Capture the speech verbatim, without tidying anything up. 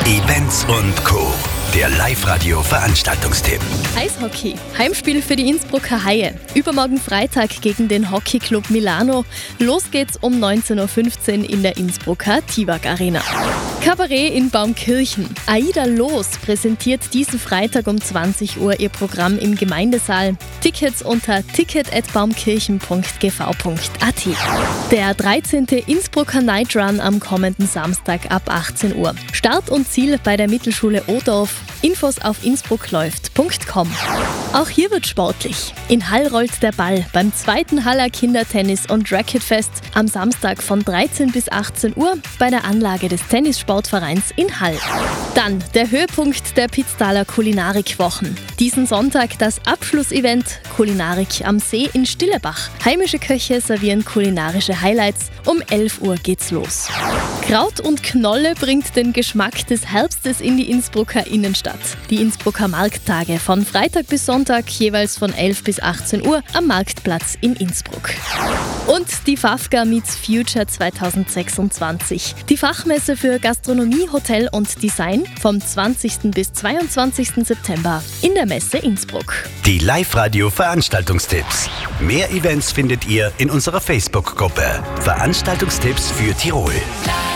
Events und Co. Der Live-Radio-Veranstaltungstipp. Eishockey. Heimspiel für die Innsbrucker Haie. Übermorgen Freitag gegen den Hockeyclub Milano. Los geht's um neunzehn Uhr fünfzehn in der Innsbrucker Tivag Arena. Kabarett in Baumkirchen. Aida Loos präsentiert diesen Freitag um zwanzig Uhr ihr Programm im Gemeindesaal. Tickets unter ticket at baumkirchen punkt g v punkt a t. Der dreizehnte Innsbrucker Night Run am kommenden Samstag ab achtzehn Uhr. Start und Ziel bei der Mittelschule Odorf. Infos auf innsbruckläuft punkt com. Auch hier wird sportlich. In Hall rollt der Ball beim zweiten Haller Kindertennis- und Racketfest am Samstag von dreizehn bis achtzehn Uhr bei der Anlage des Tennissportvereins in Hall. Dann der Höhepunkt der Pitztaler Kulinarikwochen. Diesen Sonntag das Abschlussevent Kulinarik am See in Stillebach. Heimische Köche servieren kulinarische Highlights. Um elf Uhr geht's los. Kraut und Knolle bringt den Geschmack des Herbstes in die Innsbrucker Innenstadt. Die Innsbrucker Markttage von Freitag bis Sonntag jeweils von elf bis achtzehn Uhr am Marktplatz in Innsbruck. Und die Fafga Meets Future zweitausendsechsundzwanzig. Die Fachmesse für Gastronomie, Hotel und Design vom zwanzigsten bis zweiundzwanzigsten September in der Messe Innsbruck. Die Live-Radio-Veranstaltungstipps. Mehr Events findet ihr in unserer Facebook-Gruppe. Veranstaltungstipps für Tirol.